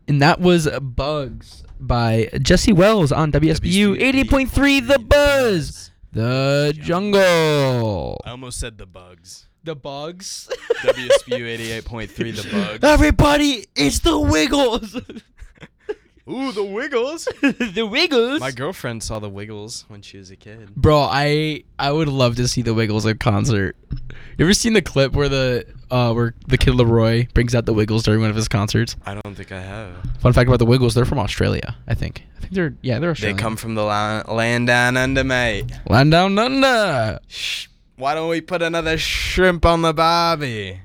And that was Bugs by Jesse Wells on WSBU 88.3 The Buzz. The Jungle. I almost said the Bugs. The Bugs. WSBU 88.3 The Bugs. Everybody, it's the Wiggles. Ooh, the Wiggles. The Wiggles. My girlfriend saw the Wiggles when she was a kid. Bro, I would love to see the Wiggles at concert. You ever seen the clip where the kid Leroy brings out the Wiggles during one of his concerts? I don't think I have. Fun fact about the Wiggles, they're from Australia, I think. They're Australian. They come from the land down under, mate. Land down under. Why don't we put another shrimp on the barbie?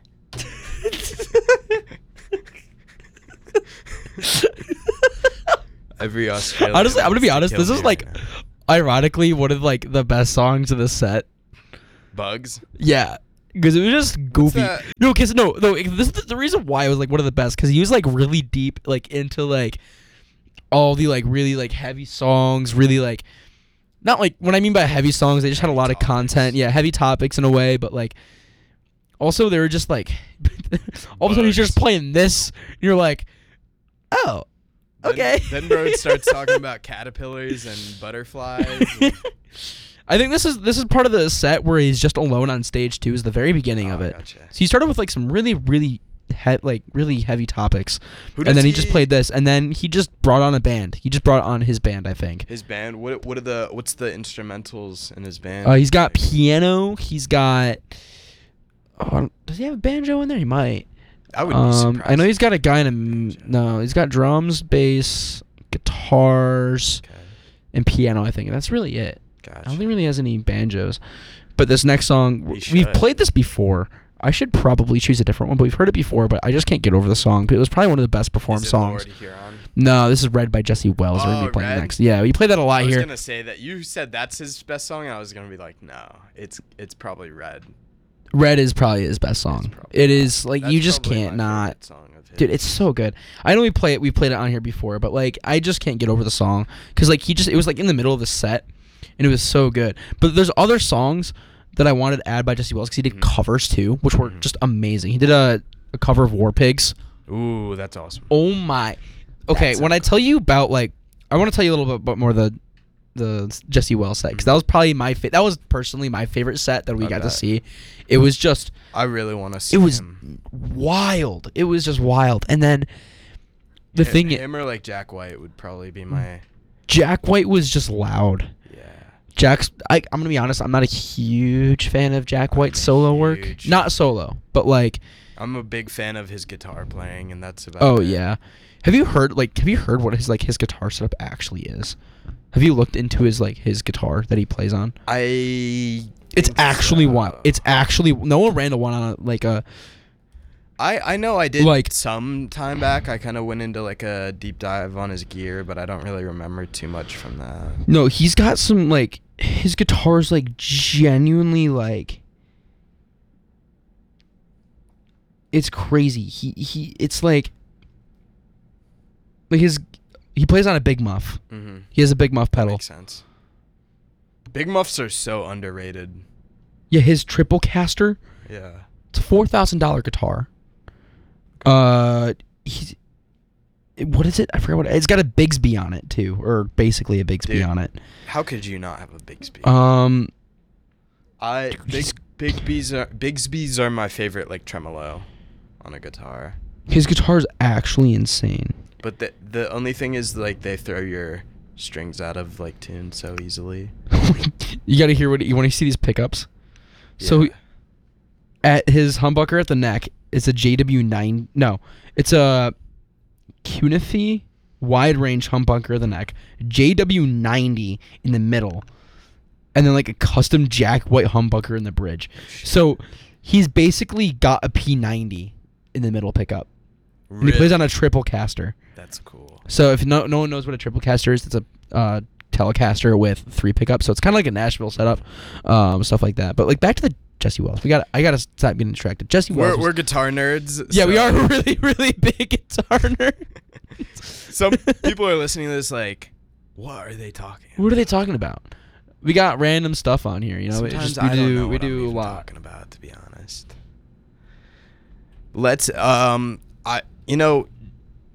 Every Australian. Honestly, I'm gonna be honest. This is like, right ironically, one of like the best songs of the set. Bugs. Yeah, because it was just goofy. that? No, because no. This is the reason why it was like one of the best. Because he was like really deep, like into like all the like really like heavy songs. Really like, not like what I mean by heavy songs. They just had a lot of content. Yeah, heavy topics in a way, but like also they were just like all of a sudden he's just playing this. And you're like, oh. Okay. Then bro starts talking about caterpillars and butterflies. I think this is part of the set where he's just alone on stage too. Is the very beginning of it. Gotcha. So he started with like some really really heavy topics, Who and does then he just played this, and then he just brought on a band. He just brought on his band, I think. His band. What's the instrumentals in his band? He's got piano. He's got. Does he have a banjo in there? He might. I would be surprised. I know he's got a guy no, he's got drums, bass, guitars, and piano, I think. And that's really it. Gotcha. I don't think he really has any banjos. But this next song, He we've should. played this before. I should probably choose a different one, but we've heard it before, but I just can't get over the song. But it was probably one of the best performed Is it songs. Lord Huron? No, this is Red by Jesse Wells. We're going to be playing Red? next. Yeah, we play that a lot I was here. gonna say that you said that's his best song, and I was gonna be like, no, it's probably Red. Red is probably his best song. It is, like, That's you just probably can't my not. favorite song of his. Dude, it's so good. I know we played it on here before, but like I just can't get over the song because like it was like in the middle of the set, and it was so good. But there's other songs that I wanted to add by Jesse Wells because he did covers too, which were just amazing. He did a cover of War Pigs. Ooh, that's awesome. Oh my. Okay, when I tell you about like, I want to tell you a little bit about more of the Jesse Wells set because that was probably that was personally my favorite set that we got to see. It was just. I really want to see It was him. wild. It was just wild. And then the thing him or like Jack White would probably be my. Jack White was just loud. Yeah. I'm gonna be honest, I'm not a huge fan of Jack White's solo work. huge Not solo, but like I'm a big fan of his guitar playing, and that's about. oh it. yeah. Have you heard what his guitar setup actually is? Have you looked into his guitar that he plays on? It's actually wild. It's actually Noah Randall went on I know I did like- some time back. I kind of went into like a deep dive on his gear, but I don't really remember too much from that. No, he's got some his guitar's genuinely it's crazy. It's he plays on a Big Muff. Mm-hmm. He has a Big Muff pedal. Makes sense. Big Muffs are so underrated. Yeah, his triple caster. Yeah. It's a $4,000 guitar. What is it? I forgot what it's got a Bigsby on it too, or basically a Bigsby Dude, on it. How could you not have a Bigsby? Bigsby's are my favorite tremolo on a guitar. His guitar is actually insane. But the only thing is they throw your strings out of tune so easily. You got to hear you want to see these pickups. Yeah. So at his humbucker at the neck, it's a JW9. No, it's a Cunithy wide range humbucker at the neck, JW90 in the middle, and then a custom Jack White humbucker in the bridge. So he's basically got a P90 in the middle pickup. Really? And he plays on a triple caster. That's cool. So if no one knows what a triple caster is, it's a Telecaster with 3 pickups. So it's kind of like a Nashville setup, stuff like that. But back to the Jesse Wells. I gotta stop getting distracted. Jesse Wells. We're guitar nerds. Yeah, so we are really, really big guitar nerds. Some people are listening to this what are they talking about? What are they talking about? We got random stuff on here, you know. Sometimes we I don't know we what do I'm a even lot. talking about, to be honest. Let's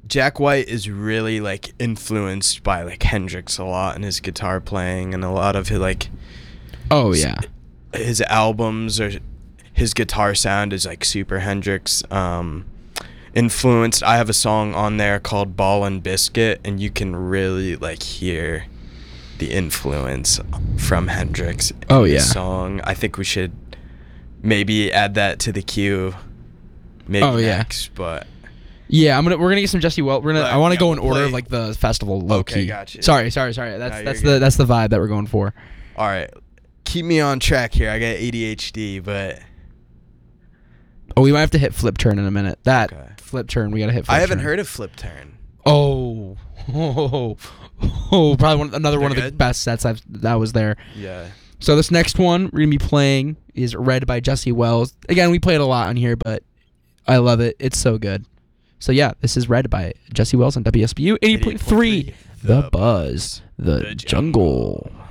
Jack White is really like influenced by like Hendrix a lot in his guitar playing, and a lot of his like Oh yeah. his albums or his guitar sound is like super Hendrix influenced. I have a song on there called Ball and Biscuit, and you can really like hear the influence from Hendrix in this song. I think we should maybe add that to the queue next, but yeah, we're gonna get some Jesse Wells. I want to go in order play. of like the festival low key. Gotcha. Sorry. That's the vibe that we're going for. All right, keep me on track here. I got ADHD, but we might have to hit Flip Turn in a minute. Flip Turn, we gotta hit. I haven't heard of Flip Turn. Oh, probably another one of the best sets that was there. Yeah. So this next one we're gonna be playing is Red by Jesse Wells. Again, we play it a lot on here, but I love it. It's so good. So yeah, this is Red by Jesse Wells on WSBU 80.3 The Buzz, the Jungle.